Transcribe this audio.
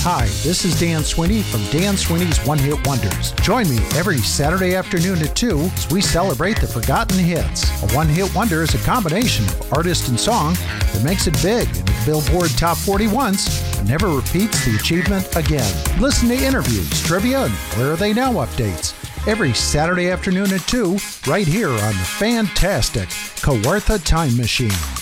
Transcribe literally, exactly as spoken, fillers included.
Hi, this is Dan Sweeney from Dan Sweeney's One Hit Wonders. Join me every Saturday afternoon at two as we celebrate the forgotten hits. A one-hit wonder is a combination of artist and song that makes it big in the Billboard Top forty once and never repeats the achievement again. Listen to interviews, trivia, and Where Are They Now updates every Saturday afternoon at two right here on the fantastic Kawartha Time Machine.